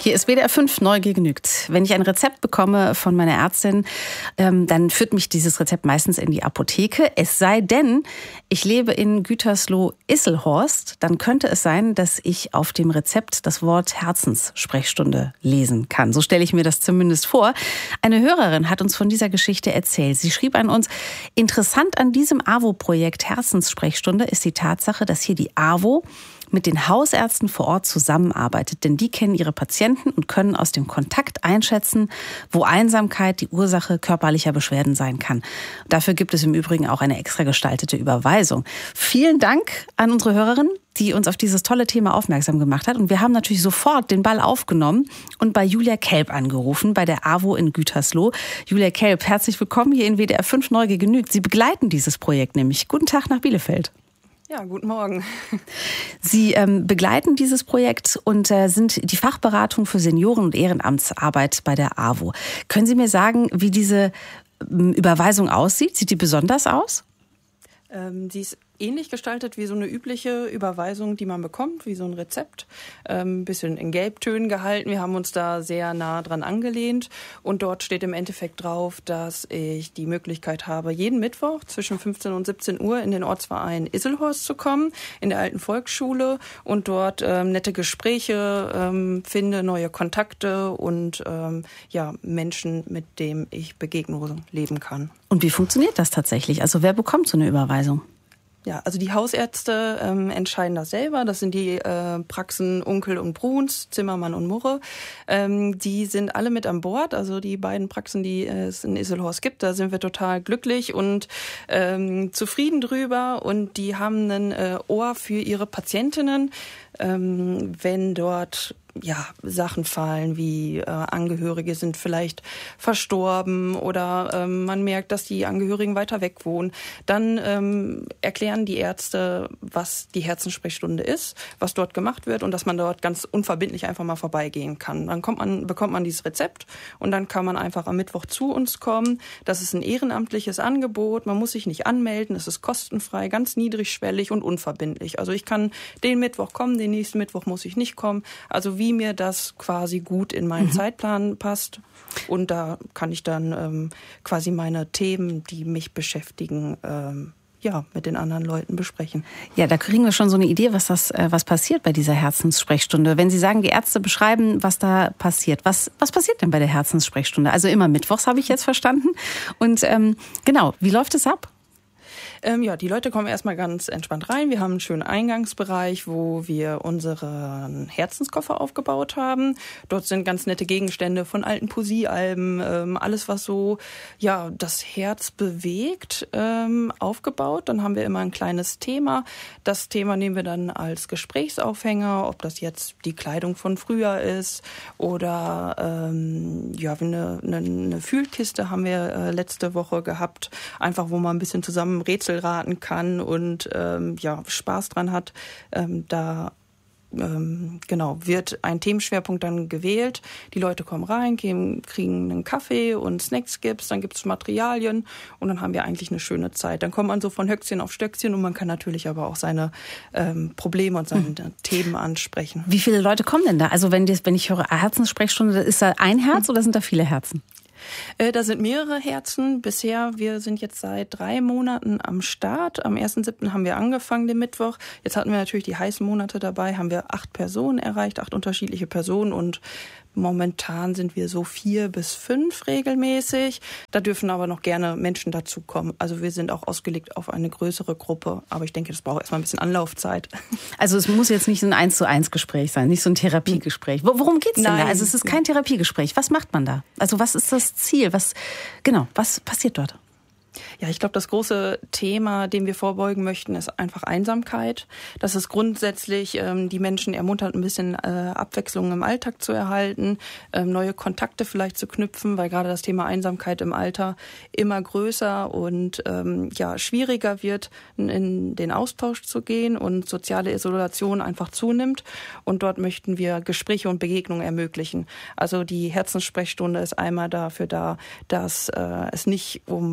Hier ist WDR 5 Neugier genügt. Wenn ich ein Rezept bekomme von meiner Ärztin, dann führt mich dieses Rezept meistens in die Apotheke. Es sei denn, ich lebe in Gütersloh-Isselhorst, dann könnte es sein, dass ich auf dem Rezept das Wort Herzenssprechstunde lesen kann. So stelle ich mir das zumindest vor. Eine Hörerin hat uns von dieser Geschichte erzählt. Sie schrieb an uns: Interessant an diesem AWO-Projekt Herzenssprechstunde ist die Tatsache, dass hier die AWO mit den Hausärzten vor Ort zusammenarbeitet. Denn die kennen ihre Patienten und können aus dem Kontakt einschätzen, wo Einsamkeit die Ursache körperlicher Beschwerden sein kann. Dafür gibt es im Übrigen auch eine extra gestaltete Überweisung. Vielen Dank an unsere Hörerin, die uns auf dieses tolle Thema aufmerksam gemacht hat. Und wir haben natürlich sofort den Ball aufgenommen und bei Julia Kelp angerufen, bei der AWO in Gütersloh. Julia Kelp, herzlich willkommen hier in WDR 5 Neugier genügt. Sie begleiten dieses Projekt nämlich. Guten Tag nach Bielefeld. Ja, guten Morgen. Sie begleiten dieses Projekt und sind die Fachberatung für Senioren- und Ehrenamtsarbeit bei der AWO. Können Sie mir sagen, wie diese Überweisung aussieht? Sieht die besonders aus? Sie ist ähnlich gestaltet wie so eine übliche Überweisung, die man bekommt, wie so ein Rezept. Ein bisschen in Gelbtönen gehalten. Wir haben uns da sehr nah dran angelehnt. Und dort steht im Endeffekt drauf, dass ich die Möglichkeit habe, jeden Mittwoch zwischen 15 und 17 Uhr in den Ortsverein Isselhorst zu kommen, in der alten Volksschule, und dort nette Gespräche finde, neue Kontakte und Menschen, mit denen ich Begegnungen leben kann. Und wie funktioniert das tatsächlich? Also wer bekommt so eine Überweisung? Ja, also die Hausärzte entscheiden das selber. Das sind die Praxen Unkel und Bruns, Zimmermann und Murre. Die sind alle mit an Bord. Also die beiden Praxen, die es in Isselhorst gibt, da sind wir total glücklich und zufrieden drüber. Und die haben ein Ohr für ihre Patientinnen, wenn dort Sachen fallen, wie Angehörige sind vielleicht verstorben oder man merkt, dass die Angehörigen weiter weg wohnen. Dann erklären die Ärzte, was die Herzenssprechstunde ist, was dort gemacht wird und dass man dort ganz unverbindlich einfach mal vorbeigehen kann. Dann bekommt man dieses Rezept und dann kann man einfach am Mittwoch zu uns kommen. Das ist ein ehrenamtliches Angebot. Man muss sich nicht anmelden. Es ist kostenfrei, ganz niedrigschwellig und unverbindlich. Also ich kann den Mittwoch kommen, den nächsten Mittwoch muss ich nicht kommen. Also wie mir das quasi gut in meinen Zeitplan passt. Und da kann ich dann quasi meine Themen, die mich beschäftigen, mit den anderen Leuten besprechen. Ja, da kriegen wir schon so eine Idee, was passiert bei dieser Herzenssprechstunde. Wenn Sie sagen, die Ärzte beschreiben, was da passiert. Was passiert denn bei der Herzenssprechstunde? Also immer mittwochs, habe ich jetzt verstanden. Und wie läuft es ab? Die Leute kommen erstmal ganz entspannt rein. Wir haben einen schönen Eingangsbereich, wo wir unseren Herzenskoffer aufgebaut haben. Dort sind ganz nette Gegenstände von alten Poesiealben, alles, was so das Herz bewegt, aufgebaut. Dann haben wir immer ein kleines Thema. Das Thema nehmen wir dann als Gesprächsaufhänger, ob das jetzt die Kleidung von früher ist oder eine Fühlkiste haben wir letzte Woche gehabt, einfach wo man ein bisschen zusammen Rätsel raten kann und Spaß dran hat. Wird ein Themenschwerpunkt dann gewählt. Die Leute kommen rein, kriegen einen Kaffee und Snacks dann gibt's Materialien und dann haben wir eigentlich eine schöne Zeit. Dann kommt man so von Höchstchen auf Stöckchen und man kann natürlich aber auch seine Probleme und seine Themen ansprechen. Wie viele Leute kommen denn da? Also wenn ich höre Herzenssprechstunde, ist da ein Herz oder sind da viele Herzen? Da sind mehrere Herzen. Wir sind jetzt seit 3 Monaten am Start. Am 1.7. haben wir angefangen, den Mittwoch. Jetzt hatten wir natürlich die heißen Monate dabei, haben wir 8 Personen erreicht, 8 unterschiedliche Personen und momentan sind wir so 4 bis 5 regelmäßig. Da dürfen aber noch gerne Menschen dazukommen. Also wir sind auch ausgelegt auf eine größere Gruppe. Aber ich denke, das braucht erstmal ein bisschen Anlaufzeit. Also es muss jetzt nicht so ein 1:1 Gespräch sein, nicht so ein Therapiegespräch. Worum geht's denn da? Also es ist kein Therapiegespräch. Was macht man da? Also was ist das Ziel? Was passiert dort? Ja, ich glaube, das große Thema, dem wir vorbeugen möchten, ist einfach Einsamkeit. Das ist grundsätzlich die Menschen ermuntert, ein bisschen Abwechslung im Alltag zu erhalten, neue Kontakte vielleicht zu knüpfen, weil gerade das Thema Einsamkeit im Alter immer größer und schwieriger wird, in den Austausch zu gehen und soziale Isolation einfach zunimmt. Und dort möchten wir Gespräche und Begegnungen ermöglichen. Also die Herzenssprechstunde ist einmal dafür da, dass es nicht um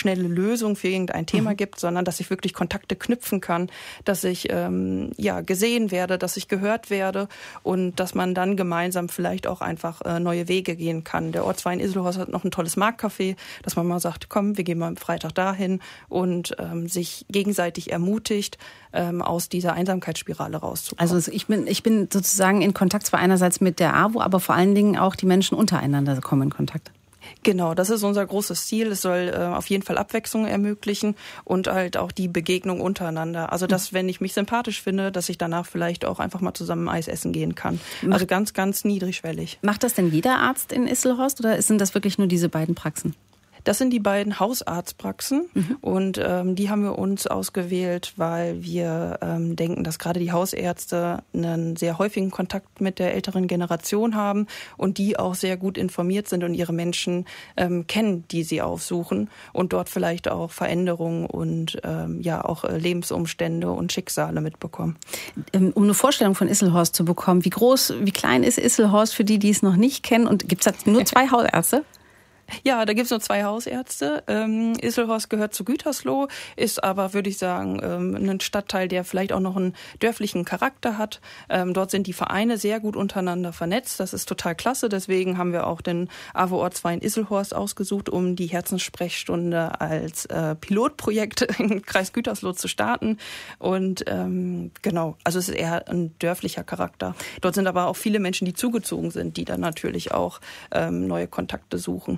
schnelle Lösung für irgendein Thema gibt, sondern dass ich wirklich Kontakte knüpfen kann, dass ich gesehen werde, dass ich gehört werde und dass man dann gemeinsam vielleicht auch einfach neue Wege gehen kann. Der Ortsverein Iselhorst hat noch ein tolles Marktcafé, dass man mal sagt, komm, wir gehen mal am Freitag dahin und sich gegenseitig ermutigt, aus dieser Einsamkeitsspirale rauszukommen. Also ich bin sozusagen in Kontakt zwar einerseits mit der AWO, aber vor allen Dingen auch die Menschen untereinander kommen in Kontakt. Genau, das ist unser großes Ziel. Es soll auf jeden Fall Abwechslung ermöglichen und halt auch die Begegnung untereinander. Also dass, wenn ich mich sympathisch finde, dass ich danach vielleicht auch einfach mal zusammen Eis essen gehen kann. Also ganz, ganz niedrigschwellig. Macht das denn jeder Arzt in Iselhorst oder sind das wirklich nur diese beiden Praxen? Das sind die beiden Hausarztpraxen und die haben wir uns ausgewählt, weil wir denken, dass gerade die Hausärzte einen sehr häufigen Kontakt mit der älteren Generation haben und die auch sehr gut informiert sind und ihre Menschen kennen, die sie aufsuchen und dort vielleicht auch Veränderungen und auch Lebensumstände und Schicksale mitbekommen. Um eine Vorstellung von Iselhorst zu bekommen, wie klein ist Iselhorst für die, die es noch nicht kennen, und gibt es da nur 2 Hausärzte? Ja, da gibt's nur 2 Hausärzte. Iselhorst gehört zu Gütersloh, ist aber, würde ich sagen, ein Stadtteil, der vielleicht auch noch einen dörflichen Charakter hat. Dort sind die Vereine sehr gut untereinander vernetzt. Das ist total klasse. Deswegen haben wir auch den AWO-Ortsverein Iselhorst ausgesucht, um die Herzenssprechstunde als Pilotprojekt im Kreis Gütersloh zu starten. Und genau, also es ist eher ein dörflicher Charakter. Dort sind aber auch viele Menschen, die zugezogen sind, die dann natürlich auch neue Kontakte suchen.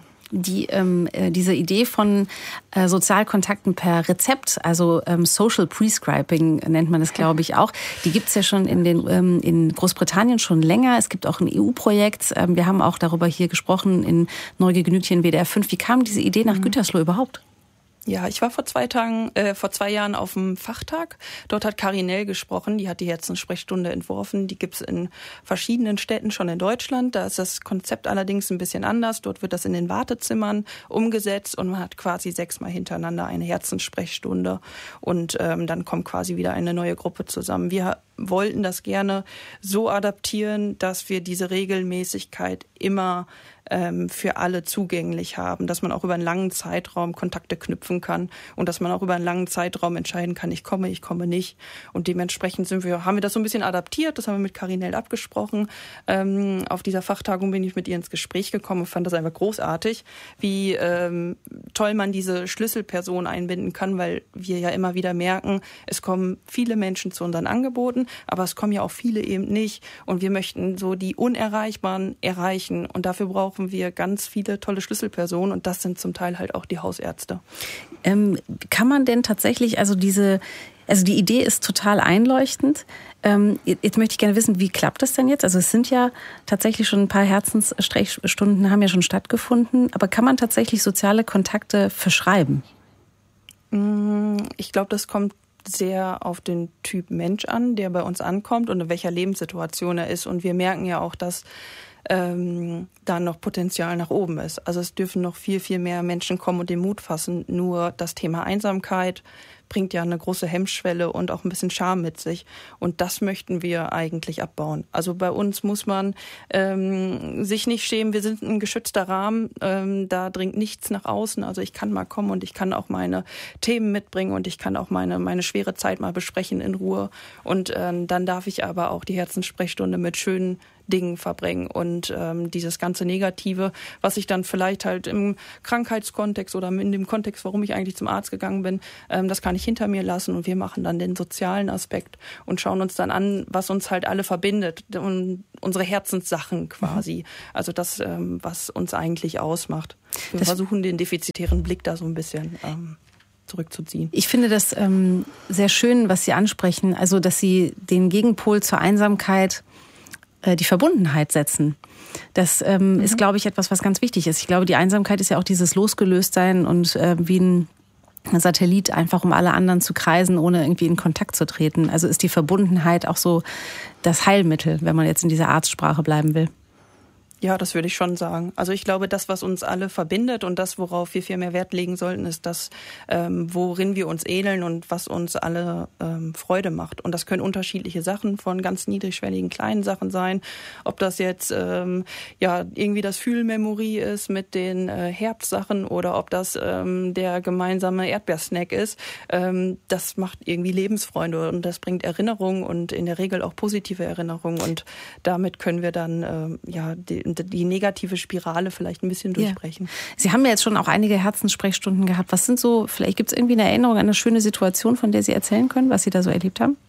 Diese Idee von Sozialkontakten per Rezept, also Social Prescribing nennt man das, glaube ich, auch. Die gibt's ja schon in Großbritannien schon länger. Es gibt auch ein EU-Projekt. Wir haben auch darüber hier gesprochen in Neugegenügt hier in WDR 5. Wie kam diese Idee nach Gütersloh überhaupt? Ja, ich war vor 2 Jahren auf dem Fachtag. Dort hat Karin Nell gesprochen, die hat die Herzenssprechstunde entworfen. Die gibt's in verschiedenen Städten schon in Deutschland. Da ist das Konzept allerdings ein bisschen anders. Dort wird das in den Wartezimmern umgesetzt und man hat quasi 6-mal hintereinander eine Herzenssprechstunde und dann kommt quasi wieder eine neue Gruppe zusammen. Wir wollten das gerne so adaptieren, dass wir diese Regelmäßigkeit immer für alle zugänglich haben, dass man auch über einen langen Zeitraum Kontakte knüpfen kann und dass man auch über einen langen Zeitraum entscheiden kann, ich komme nicht. Und dementsprechend haben wir das so ein bisschen adaptiert, das haben wir mit Karin Nell abgesprochen. Auf dieser Fachtagung bin ich mit ihr ins Gespräch gekommen und fand das einfach großartig, wie toll man diese Schlüsselperson einbinden kann, weil wir ja immer wieder merken, es kommen viele Menschen zu unseren Angeboten, aber es kommen ja auch viele eben nicht und wir möchten so die Unerreichbaren erreichen und dafür brauchen wir ganz viele tolle Schlüsselpersonen und das sind zum Teil halt auch die Hausärzte. Kann man denn tatsächlich, also die Idee ist total einleuchtend. Jetzt möchte ich gerne wissen, wie klappt das denn jetzt? Also es sind ja tatsächlich schon ein paar Herzenssprechstunden haben ja schon stattgefunden, aber kann man tatsächlich soziale Kontakte verschreiben? Ich glaube, das kommt sehr auf den Typ Mensch an, der bei uns ankommt und in welcher Lebenssituation er ist. Und wir merken ja auch, dass da noch Potenzial nach oben ist. Also es dürfen noch viel, viel mehr Menschen kommen und den Mut fassen. Nur das Thema Einsamkeit bringt ja eine große Hemmschwelle und auch ein bisschen Scham mit sich. Und das möchten wir eigentlich abbauen. Also bei uns muss man sich nicht schämen. Wir sind ein geschützter Rahmen. Da dringt nichts nach außen. Also ich kann mal kommen und ich kann auch meine Themen mitbringen und ich kann auch meine schwere Zeit mal besprechen in Ruhe. Und dann darf ich aber auch die Herzenssprechstunde mit schönen Dingen verbringen und dieses ganze Negative, was ich dann vielleicht halt im Krankheitskontext oder in dem Kontext, warum ich eigentlich zum Arzt gegangen bin, das kann ich hinter mir lassen und wir machen dann den sozialen Aspekt und schauen uns dann an, was uns halt alle verbindet und unsere Herzenssachen quasi, also das, was uns eigentlich ausmacht. Wir versuchen den defizitären Blick da so ein bisschen zurückzuziehen. Ich finde das sehr schön, was Sie ansprechen, also dass Sie den Gegenpol zur Einsamkeit die Verbundenheit setzen. Das ist, glaube ich, etwas, was ganz wichtig ist. Ich glaube, die Einsamkeit ist ja auch dieses Losgelöstsein und wie ein Satellit einfach um alle anderen zu kreisen, ohne irgendwie in Kontakt zu treten. Also ist die Verbundenheit auch so das Heilmittel, wenn man jetzt in dieser Arztsprache bleiben will. Ja, das würde ich schon sagen. Also ich glaube, das, was uns alle verbindet und das, worauf wir viel mehr Wert legen sollten, ist das, worin wir uns ähneln und was uns alle Freude macht. Und das können unterschiedliche Sachen von ganz niedrigschwelligen kleinen Sachen sein. Ob das jetzt irgendwie das Fühlmemory ist mit den Herbstsachen oder ob das der gemeinsame Erdbeersnack ist. Das macht irgendwie Lebensfreunde und das bringt Erinnerungen und in der Regel auch positive Erinnerungen. Und damit können wir dann die negative Spirale vielleicht ein bisschen durchbrechen. Ja. Sie haben ja jetzt schon auch einige Herzenssprechstunden gehabt. Was sind so, vielleicht gibt es irgendwie eine Erinnerung an eine schöne Situation, von der Sie erzählen können, was Sie da so erlebt haben?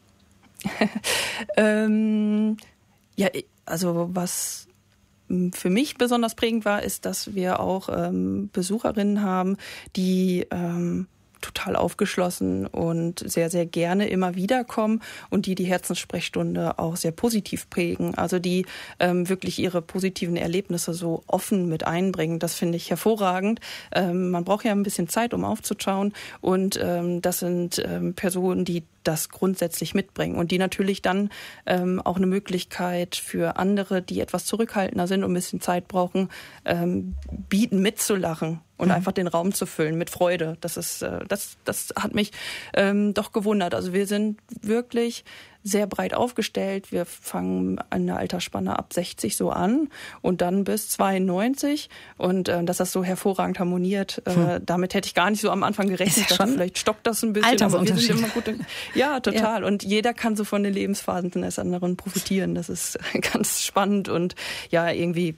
Also was für mich besonders prägend war, ist, dass wir auch Besucherinnen haben, die total aufgeschlossen und sehr, sehr gerne immer wieder kommen und die Herzenssprechstunde auch sehr positiv prägen. Also die wirklich ihre positiven Erlebnisse so offen mit einbringen. Das finde ich hervorragend. Man braucht ja ein bisschen Zeit, um aufzuschauen und das sind Personen, die das grundsätzlich mitbringen und die natürlich dann auch eine Möglichkeit für andere, die etwas zurückhaltender sind und ein bisschen Zeit brauchen, bieten mitzulachen und einfach den Raum zu füllen mit Freude. Das hat mich doch gewundert. Also wir sind wirklich sehr breit aufgestellt. Wir fangen an der Altersspanne ab 60 so an und dann bis 92 und dass das so hervorragend harmoniert, damit hätte ich gar nicht so am Anfang gerechnet. Vielleicht stockt das ein bisschen, aber wir sind immer gut. Ja, total. Ja. Und jeder kann so von den Lebensphasen des anderen profitieren. Das ist ganz spannend und irgendwie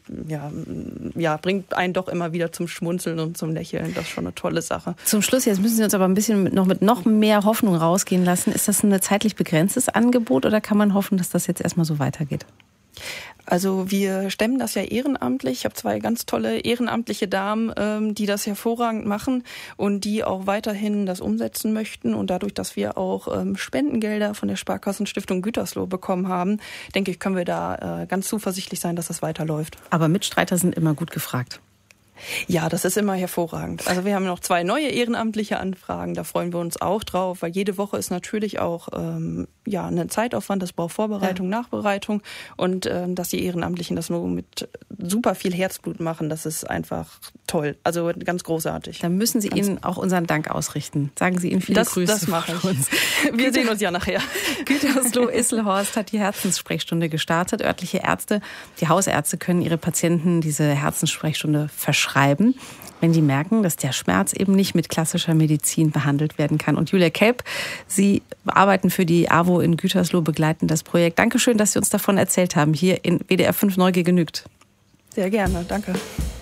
bringt einen doch immer wieder zum Schmunzeln und zum Lächeln. Das ist schon eine tolle Sache. Zum Schluss, jetzt müssen Sie uns aber ein bisschen mit noch mehr Hoffnung rausgehen lassen. Ist das ein zeitlich begrenztes Angebot oder kann man hoffen, dass das jetzt erstmal so weitergeht? Also wir stemmen das ja ehrenamtlich. Ich habe 2 ganz tolle ehrenamtliche Damen, die das hervorragend machen und die auch weiterhin das umsetzen möchten. Und dadurch, dass wir auch Spendengelder von der Sparkassenstiftung Gütersloh bekommen haben, denke ich, können wir da ganz zuversichtlich sein, dass das weiterläuft. Aber Mitstreiter sind immer gut gefragt. Ja, das ist immer hervorragend. Also wir haben noch 2 neue ehrenamtliche Anfragen, da freuen wir uns auch drauf, weil jede Woche ist natürlich auch ein Zeitaufwand, das braucht Vorbereitung, Nachbereitung und dass die Ehrenamtlichen das nur mit super viel Herzblut machen, das ist einfach toll, also ganz großartig. Dann müssen Sie Ihnen auch unseren Dank ausrichten. Sagen Sie Ihnen viele Grüße. Das mache ich. Wir sehen uns ja nachher. Gütersloh-Isselhorst hat die Herzenssprechstunde gestartet. Örtliche Ärzte, die Hausärzte können ihre Patienten diese Herzenssprechstunde verschreiben, wenn die merken, dass der Schmerz eben nicht mit klassischer Medizin behandelt werden kann. Und Julia Kelp, Sie arbeiten für die AWO in Gütersloh, begleiten das Projekt. Dankeschön, dass Sie uns davon erzählt haben, hier in WDR 5 Neugier genügt. Sehr gerne, danke.